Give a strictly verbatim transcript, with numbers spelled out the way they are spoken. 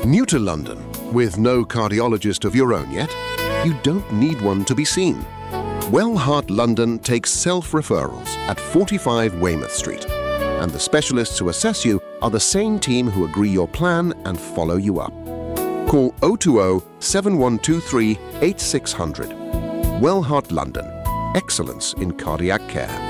New to London, with no cardiologist of your own yet? You don't need one to be seen. Wellheart London takes self-referrals at forty-five Weymouth Street, and the specialists who assess you are the same team who agree your plan and follow you up. Call oh two oh, seven one two three, eight six zero zero. Wellheart London. Excellence in cardiac care.